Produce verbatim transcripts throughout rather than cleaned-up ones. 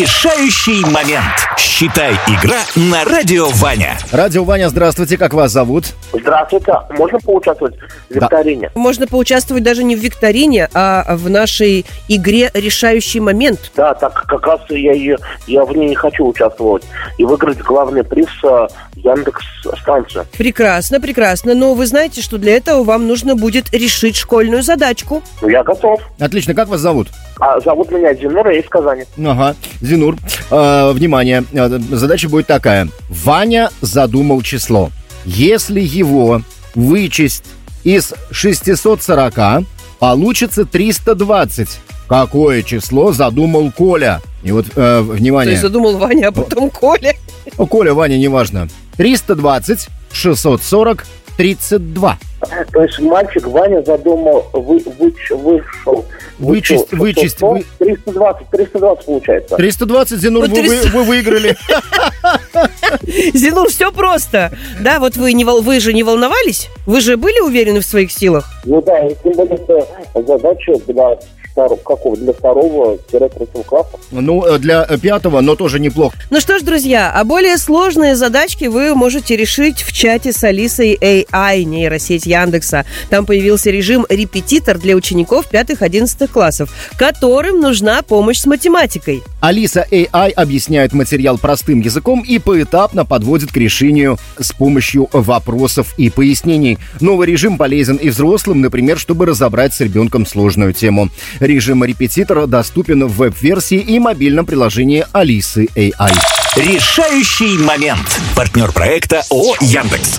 Решающий момент. Считай, игра на Радио Ваня. Радио Ваня, здравствуйте, как вас зовут? Здравствуйте. Можно поучаствовать в викторине? Да. Можно поучаствовать даже не в викторине, а в нашей игре «Решающий момент». Да, так как раз я, я, я в ней не хочу участвовать. И выиграть главный приз Яндекс.Станцию. Прекрасно, прекрасно. Но вы знаете, что для этого вам нужно будет решить школьную задачку. Ну, я готов. Отлично, как вас зовут? А, зовут меня Зинур, я из Казани. Ага, Зинур. Э, внимание, задача будет такая. Ваня задумал число. Если его вычесть из шестисот сорока, получится триста двадцать. Какое число задумал Коля? И вот, э, внимание. То есть задумал Ваня, а потом Коля. Ну, Коля, Ваня, неважно. триста двадцать, шестьсот сорок, тридцать два. То есть мальчик Ваня задумал, вы, выч, вышел. Вычесть, вычесть. Вы... триста двадцать, триста двадцать получается. триста двадцать, Зинур, Вот вы, триста... вы выиграли. Зинур, все просто. Да, вот вы, не, вы же не волновались? Вы же были уверены в своих силах? Ну да, и тем более это задача для второго, какого? Для второго-третьего класса. Ну, для пятого, но тоже неплохо. Ну что ж, друзья, а более сложные задачки вы можете решить в чате с Алисой эй ай, нейросеть Яндекса. Там появился режим «Репетитор» для учеников пятых-одиннадцатых классов, которым нужна помощь с математикой. Алиса эй ай объясняет материал простым языком и поэтапно подводит к решению с помощью вопросов и пояснений. Новый режим полезен и взрослым, например, чтобы разобрать с ребенком сложную тему. Режим «Репетитор» доступен в веб-версии и мобильном приложении Алисы эй ай. Решающий момент. Партнер проекта ООО «Яндекс».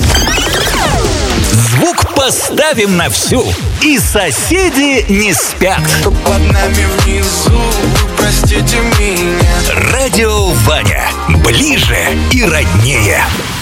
Звук поставим на всю, и соседи не спят. Под нами внизу, простите меня. Радио Ваня. Ближе и роднее.